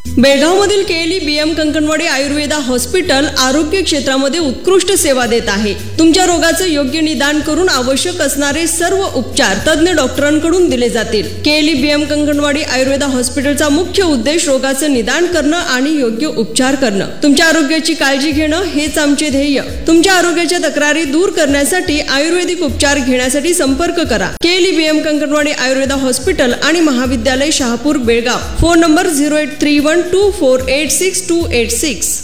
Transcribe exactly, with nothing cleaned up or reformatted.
बेळगावमधील KLE BM Kankanwadi Ayurveda hospital आरोग्य क्षेत्रामध्ये उत्कृष्ट सेवा देत आहे. तुमच्या रोगाचं योग्य निदान करून आवश्यक असणारे सर्व उपचार तज्ञ डॉक्टरांकडून दिले जातील. केएलई बीएम कंकणवाडी आयुर्वेदा हॉस्पिटलचा मुख्य उद्देश रोगाचं निदान करणं आणि योग्य उपचार करणं. तुमच्या आरोग्याची काळजी घेणं हेच आमचे ध्येय. तुमच्या आरोग्याच्या तक्रारी दूर करण्यासाठी आयुर्वेदिक उपचार घेण्यासाठी संपर्क करा. KLE BM Kankanwadi Ayurveda hospital आणि महाविद्यालय Shahapur Belgaum. Phone number zero eight three one two four eight six to eight six.